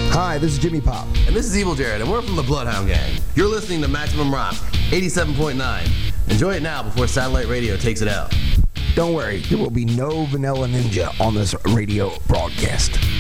Hi, this is Jimmy Pop. And this is Evil Jared, and we're from the Bloodhound Gang. You're listening to Maximum Rock, 87.9. Enjoy it now before satellite radio takes it out. Don't worry, there will be no Vanilla Ninja on this radio broadcast.